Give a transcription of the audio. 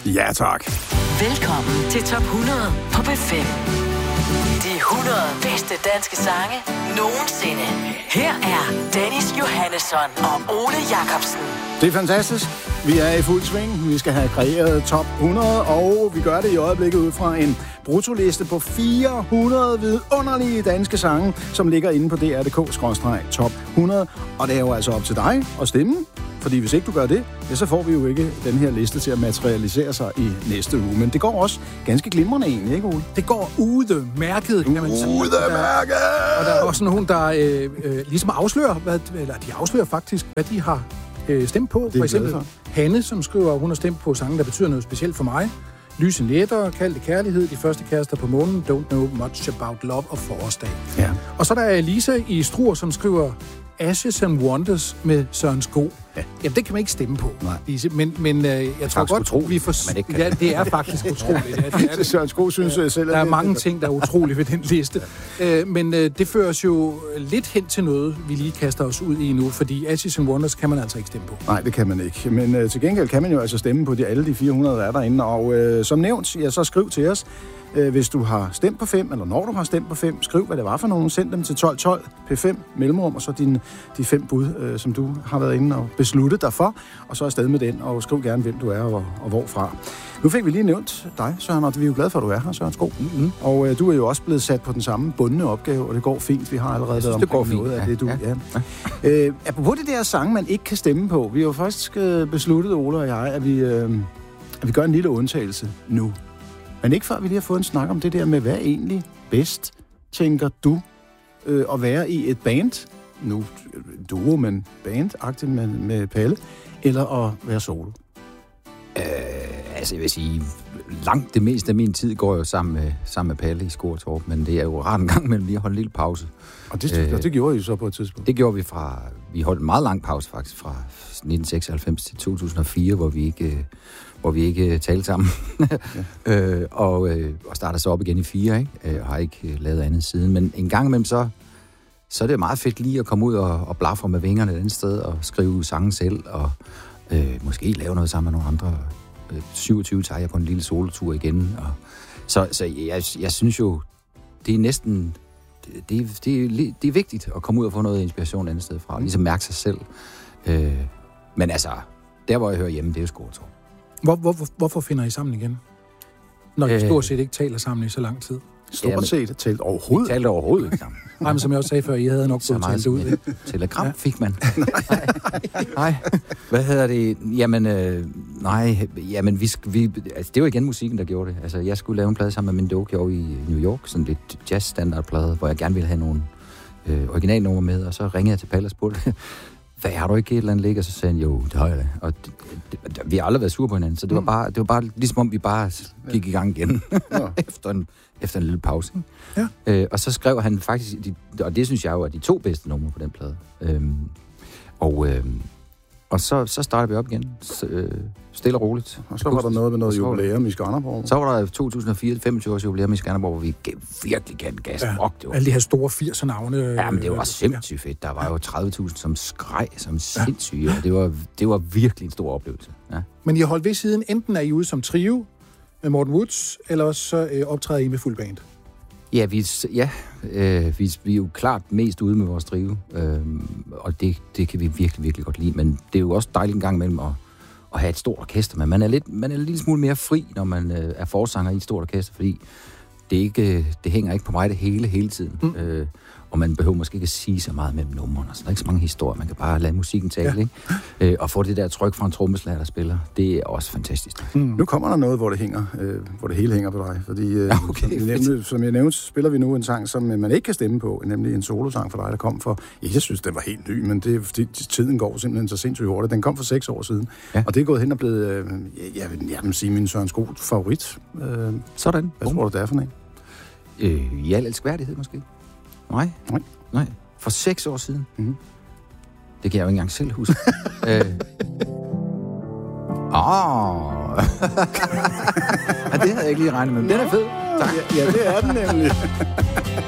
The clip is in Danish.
Ja, tak. Velkommen til Top 100 på P5. De 100 bedste danske sange nogensinde. Her er Dennis Johannesson og Ole Jacobsen. Det er fantastisk. Vi er i fuld sving. Vi skal have kreeret top 100, og vi gør det i øjeblikket ud fra en bruttoliste på 400 vidunderlige danske sange, som ligger inde på dr.dk/top 100. Og det er jo altså op til dig at stemme, fordi hvis ikke du gør det, ja, så får vi jo ikke den her liste til at materialisere sig i næste uge. Men det går også ganske glimrende egentlig, ikke Ole? Det går udemærket, kan man sige. Udemærket! Og der er også nogen, der ligesom afslører, de afslører faktisk, hvad de har stemt på. For eksempel Hanne, som skriver, hun har stemt på sange, der betyder noget specielt for mig. Lyse nætter, Kaldte kærlighed, De første kærester på månen, Don't know much about love og Forårsdag. Ja. Og så der er Lisa i Struer, som skriver Ashes and Wonders med Søren Sko. Ja. Jamen, det kan man ikke stemme på, Lise. Men jeg tror godt, vi får... Ja, det er faktisk utroligt. Ja, det er Søren Sko synes jeg selv. Der er mange ting, der er utroligt ved den liste. Men det fører os jo lidt hen til noget, vi lige kaster os ud i nu, fordi Ashes and Wonders kan man altså ikke stemme på. Nej, det kan man ikke. Men til gengæld kan man jo altså stemme på alle de 400, der er derinde. Og som nævnt, ja, så skriv til os. Hvis du har stemt på 5, eller når du har stemt på 5, skriv, hvad det var for nogen. Send dem til 1212 P5 mellemrum, og så de 5 bud, som du har været inde og besluttet dig for. Og så afsted med den, og skriv gerne, hvem du er og hvorfra. Nu fik vi lige nævnt dig, Søren, og vi er jo glade for, at du er her, Søren Sko. Mm-hmm. Og du er jo også blevet sat på den samme bundne opgave, og det går fint. Vi har allerede været omkring noget af det, du... Ja. Apropos det der sange, man ikke kan stemme på. Vi har jo faktisk besluttet, Ole og jeg, at vi gør en lille undtagelse nu. Men ikke før vi lige har fået en snak om det der med, hvad egentlig bedst, tænker du, at være i et band, nu duo, men band-agtigt med Palle, eller at være solo? Altså, jeg vil sige, langt det meste af min tid går jo sammen med Palle i Skortorp, men det er jo rart en gang mellem lige at holde en lille pause. Og det gjorde I jo så på et tidspunkt? Det gjorde vi holdt en meget lang pause faktisk, fra 1996 til 2004, hvor vi ikke talte sammen. Ja. Og startede så op igen i 4, ikke? Og har ikke lavet andet siden. Men en gang imellem så er det meget fedt lige at komme ud og blafre med vingerne et andet sted, og skrive sange selv, og måske lave noget sammen med nogle andre. 27 tager jeg på en lille solotur igen. Og så jeg synes jo, det er næsten... Det er vigtigt at komme ud og få noget inspiration et andet sted fra, og ligesom mærke sig selv. Men altså, der hvor jeg hører hjemme, det er jo Skortorp. Hvorfor finder I sammen igen? Når I stort set ikke taler sammen i så lang tid. Stort set talt overhovedet? Vi talte overhovedet ikke sammen. Nej, men som jeg også sagde før, I havde nok fået talt ud. Telegram fik man. Nej. Hvad hedder det? Jamen, nej. Jamen, altså, det var igen musikken, der gjorde det. Altså, jeg skulle lave en plade sammen med Mindoki over i New York, sådan lidt jazz-standardplade, hvor jeg gerne ville have nogle originalnummer med, og så ringede jeg til Palle og spurgte, hvad har du ikke et eller andet ligge? Og så sagde han, jo, det har jeg da. Og vi har aldrig været sure på hinanden, så det var bare ligesom om vi bare gik i gang igen, efter en lille pause. Ja. Og så skrev han faktisk, og det synes jeg jo er de 2 bedste numre på den plade. Og så startede vi op igen, stille og roligt. Og så var der noget med noget jubilæum i Skanderborg. Så var der 2004, 25 års jubilæum i Skanderborg, hvor vi virkelig gav den gas. Alle de her store 80'er-navne. Ja, men det var sindssygt fedt. Der var jo 30.000, som skreg som sindssyge, og det var virkelig en stor oplevelse. Ja. Men I har holdt ved siden, enten er I ude som trio med Morten Woods, eller også optræder I med fuld band? Ja, vi er jo klart mest ude med vores trio, og det kan vi virkelig, virkelig godt lide. Men det er jo også dejligt en gang imellem at have et stort orkester, men man er en lille smule mere fri, når man er forsanger i et stort orkester, fordi det hænger ikke på mig det hele tiden. Og man behøver måske ikke at sige så meget mellem numrene. Så der er ikke så mange historier. Man kan bare lade musikken tale, ikke? Og få det der tryk fra en trommeslager, der spiller. Det er også fantastisk. Nu kommer der noget, hvor det hele hænger på dig. Fordi, som jeg nævnte, spiller vi nu en sang, som man ikke kan stemme på, nemlig en solosang for dig, der kom for... Jeg synes, den var helt ny, men det er fordi tiden går simpelthen så sindssygt hurtigt. Den kom for 6 år siden. Ja. Og det er gået hen og blevet, jeg vil sige, min Søren Sko favorit. Sådan. Hvad tror du, det er for en? I al elskværdighed, måske? Nej. For 6 år siden. Mm-hmm. Det kan jeg jo ikke engang selv huske. Det havde jeg ikke lige regnet med. Den er fed. Tak. Ja, det er den nemlig.